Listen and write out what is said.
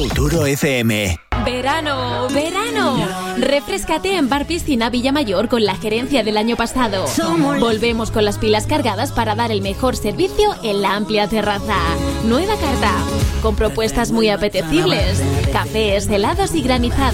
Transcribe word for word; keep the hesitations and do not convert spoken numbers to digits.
Futuro F M. ¡Verano! ¡Verano! Refréscate en Bar Piscina Villamayor con la gerencia del año pasado. Volvemos con las pilas cargadas para dar el mejor servicio en la amplia terraza. Nueva carta, con propuestas muy apetecibles. Cafés, helados y granizados.